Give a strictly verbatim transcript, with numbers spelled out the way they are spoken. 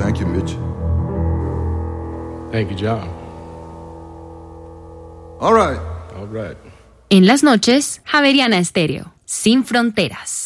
Thank you, Mitch. Thank you, John. All right. All right. En las noches, Javeriana Estéreo, sin fronteras.